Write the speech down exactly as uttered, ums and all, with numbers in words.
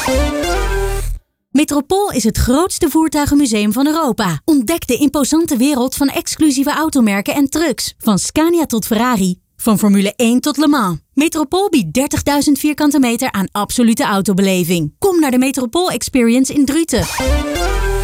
Metropool is het grootste voertuigenmuseum van Europa. Ontdek de imposante wereld van exclusieve automerken en trucks. Van Scania tot Ferrari. Van Formule één tot Le Mans. Metropool biedt dertigduizend vierkante meter aan absolute autobeleving. Kom naar de Metropool Experience in Druten.